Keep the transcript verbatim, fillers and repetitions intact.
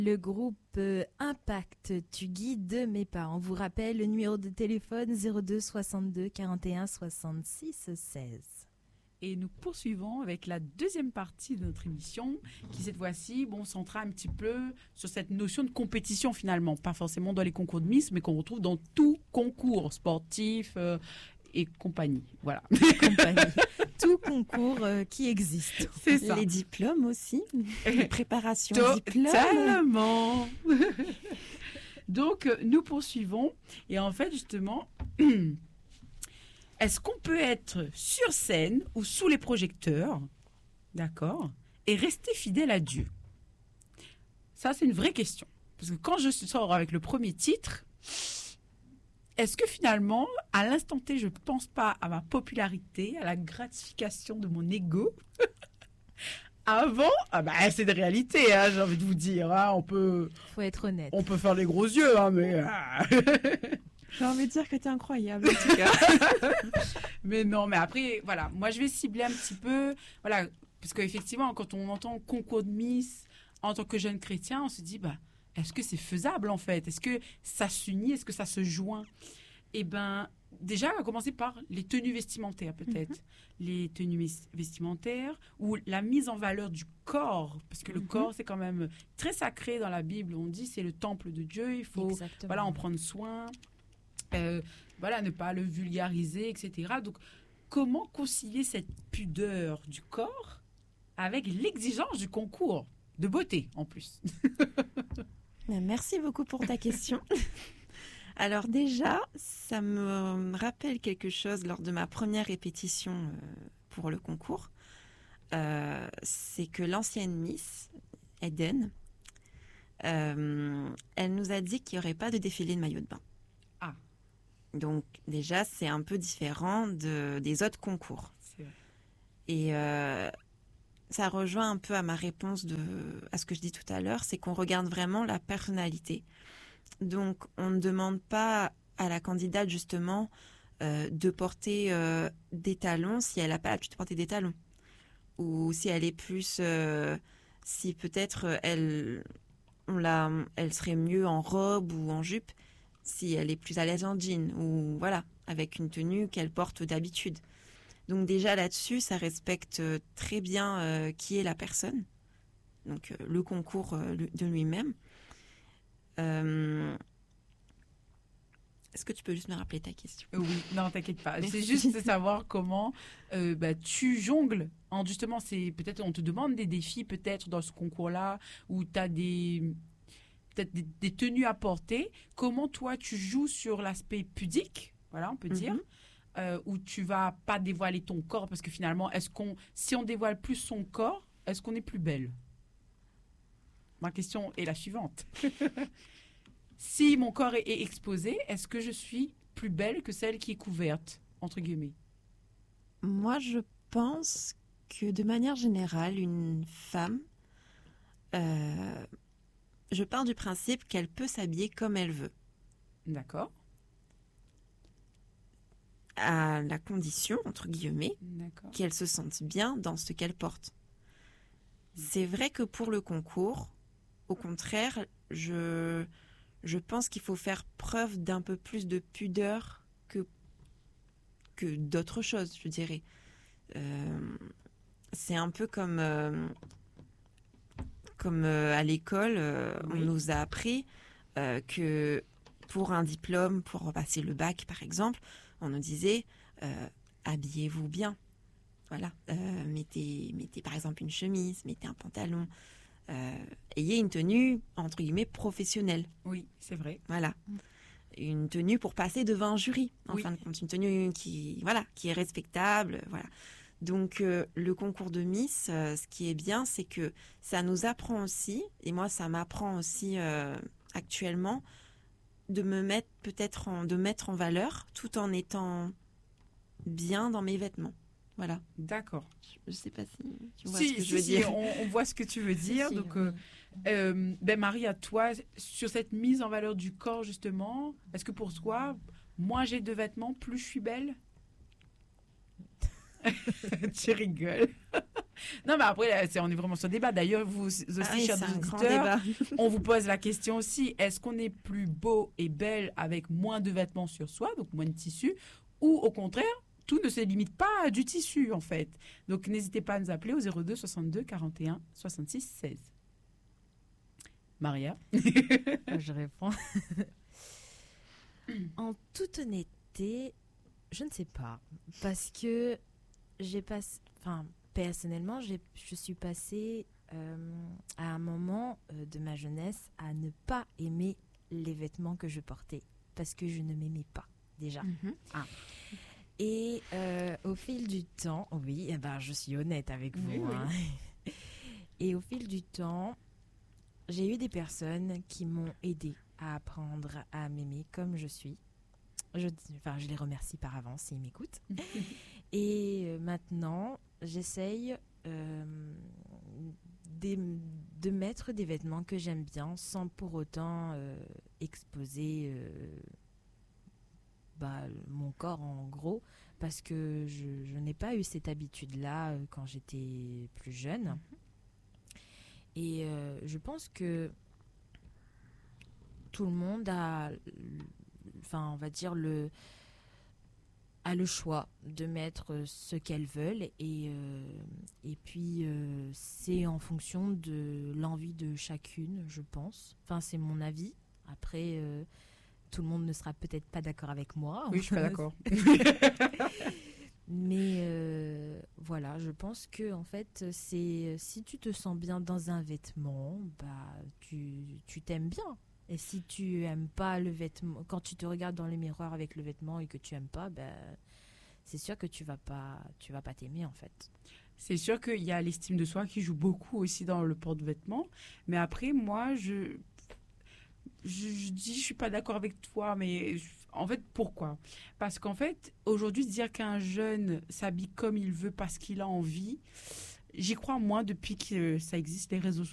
Le groupe euh, Impact, tu guides mes pas. On vous rappelle le numéro de téléphone zéro deux soixante-deux quarante et un soixante-six seize. Et nous poursuivons avec la deuxième partie de notre émission qui, cette fois-ci, bon, centrera un petit peu sur cette notion de compétition finalement. Pas forcément dans les concours de Miss, mais qu'on retrouve dans tout concours sportif euh, et compagnie. Voilà. Compagnie. Tout concours euh, qui existe. C'est ça. Les diplômes aussi. Les préparations aux diplômes. Totalement. Donc, euh, nous poursuivons. Et en fait, justement... Est-ce qu'on peut être sur scène ou sous les projecteurs, d'accord, et rester fidèle à Dieu? Ça, c'est une vraie question. Parce que quand je sors avec le premier titre, est-ce que finalement, à l'instant T, je ne pense pas à ma popularité, à la gratification de mon ego? Avant, ah bah, c'est de réalité, hein, j'ai envie de vous dire. Hein, on peut, faut être honnête. On peut faire les gros yeux, hein, mais... Ah. J'ai envie de dire que tu es incroyable, en tout cas. Mais non, mais après, voilà. Moi, je vais cibler un petit peu. Voilà. Parce qu'effectivement, quand on entend concours de Miss en tant que jeune chrétien, on se dit, bah, est-ce que c'est faisable, en fait? Est-ce que ça s'unit? Est-ce que ça se joint? Eh bien, déjà, on va commencer par les tenues vestimentaires, peut-être. Mm-hmm. Les tenues vestimentaires ou la mise en valeur du corps. Parce que mm-hmm. le corps, c'est quand même très sacré dans la Bible. On dit c'est le temple de Dieu. Il faut voilà, en prendre soin. Euh, voilà, ne pas le vulgariser, et cetera. Donc, comment concilier cette pudeur du corps avec l'exigence du concours de beauté, en plus? Merci beaucoup pour ta question. Alors déjà, ça me rappelle quelque chose lors de ma première répétition euh, pour le concours. Euh, c'est que l'ancienne Miss, Eden, euh, elle nous a dit qu'il n'y aurait pas de défilé de maillot de bain. Ah. Donc déjà, c'est un peu différent de, des autres concours. C'est vrai. Et euh, ça rejoint un peu à ma réponse de, à ce que je dis tout à l'heure, c'est qu'on regarde vraiment la personnalité. Donc on ne demande pas à la candidate justement euh, de porter euh, des talons si elle n'a pas l'habitude de porter des talons. Ou si elle est plus... Euh, si peut-être elle, on la, elle serait mieux en robe ou en jupe, si elle est plus à l'aise en jean ou voilà, avec une tenue qu'elle porte d'habitude. Donc déjà là-dessus, ça respecte très bien euh, qui est la personne, donc euh, le concours euh, de lui-même. Euh... Est-ce que tu peux juste me rappeler ta question? Oui, non, t'inquiète pas. C'est juste de savoir comment euh, bah, tu jongles. En, justement, c'est, peut-être on te demande des défis peut-être dans ce concours-là où tu as des... peut-être des, des tenues à porter. Comment toi, tu joues sur l'aspect pudique, voilà, on peut dire, mm-hmm. euh, où tu vas pas dévoiler ton corps parce que finalement, est-ce qu'on, si on dévoile plus son corps, est-ce qu'on est plus belle? Ma question est la suivante. Si mon corps est, est exposé, est-ce que je suis plus belle que celle qui est couverte, entre guillemets? Moi, je pense que de manière générale, une femme... Euh, je pars du principe qu'elle peut s'habiller comme elle veut. D'accord. À la condition, entre guillemets, D'accord. qu'elle se sente bien dans ce qu'elle porte. C'est vrai que pour le concours, au contraire, je, je pense qu'il faut faire preuve d'un peu plus de pudeur que, que d'autres choses, je dirais. Euh, c'est un peu comme... Euh, Comme euh, à l'école, euh, oui. on nous a appris euh, que pour un diplôme, pour passer le bac par exemple, on nous disait euh, habillez-vous bien. Voilà, euh, mettez, mettez par exemple une chemise, mettez un pantalon, euh, ayez une tenue entre guillemets professionnelle. Oui, c'est vrai. Voilà, une tenue pour passer devant un jury. En oui. fin de compte, une tenue qui, voilà, qui est respectable. Voilà. Donc, euh, le concours de Miss, euh, ce qui est bien, c'est que ça nous apprend aussi, et moi, ça m'apprend aussi euh, actuellement, de me mettre peut-être en, de mettre en valeur tout en étant bien dans mes vêtements. Voilà. D'accord. Je ne sais pas si tu vois si, ce que si, je veux si, dire. On, on voit ce que tu veux dire. Si, Donc, oui. euh, euh, ben Marie, à toi, sur cette mise en valeur du corps, justement, est-ce que pour toi, moins j'ai de vêtements, plus je suis belle? Tu rigoles. Non, mais après, là, c'est, on est vraiment sur le débat. D'ailleurs, vous aussi, Ah oui, chers c'est un grand auditeurs, débat. on vous pose la question aussi, est-ce qu'on est plus beau et belle avec moins de vêtements sur soi, donc moins de tissu, ou au contraire, tout ne se limite pas à du tissu, en fait. Donc, n'hésitez pas à nous appeler au zéro deux soixante-deux quarante et un soixante-six seize. Maria. Je réponds. En toute honnêteté, je ne sais pas. Parce que j'ai passé... Enfin, personnellement, j'ai, je suis passée euh, à un moment euh, de ma jeunesse à ne pas aimer les vêtements que je portais. Parce que je ne m'aimais pas, déjà. Mm-hmm. Ah. Et euh, au fil du temps... Oui, eh ben, je suis honnête avec vous. Oui, oui. Hein. Et au fil du temps, j'ai eu des personnes qui m'ont aidée à apprendre à m'aimer comme je suis. Je, enfin, je les remercie par avance s'ils m'écoutent. Et euh, maintenant, j'essaye euh, des, de mettre des vêtements que j'aime bien sans pour autant euh, exposer euh, bah, mon corps en gros, parce que je, je n'ai pas eu cette habitude-là euh, quand j'étais plus jeune. Mm-hmm. Et euh, je pense que tout le monde a, enfin, on va dire, le, a le choix de mettre ce qu'elles veulent. Et, euh, et puis, euh, c'est en fonction de l'envie de chacune, je pense. Enfin, c'est mon avis. Après, euh, tout le monde ne sera peut-être pas d'accord avec moi. Oui, je suis pas d'accord. Mais euh, voilà, je pense que en fait, c'est si tu te sens bien dans un vêtement, bah tu, tu t'aimes bien. Et si tu aimes pas le vêtement, quand tu te regardes dans le miroir avec le vêtement et que tu aimes pas, bah, c'est sûr que tu vas pas, tu vas pas t'aimer en fait. C'est sûr qu'il y a l'estime de soi qui joue beaucoup aussi dans le porte-vêtements. Mais après, moi, je, je, je dis, je suis pas d'accord avec toi, mais je, en fait, pourquoi ? Parce qu'en fait, aujourd'hui, dire qu'un jeune s'habille comme il veut parce qu'il a envie, j'y crois moins depuis que ça existe les réseaux sociaux.